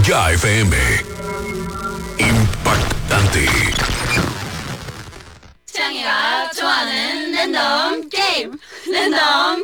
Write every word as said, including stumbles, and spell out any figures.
Ya F M. impactante. 창희가 좋아하는 랜덤 게임 랜덤